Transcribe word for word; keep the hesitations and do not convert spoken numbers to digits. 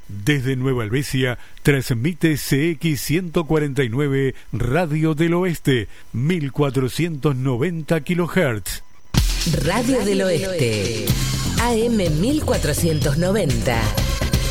Desde Nueva Helvecia, transmite C X ciento cuarenta y nueve Radio del Oeste, mil cuatrocientos noventa kilohertz. Radio del Oeste, A M mil cuatrocientos noventa.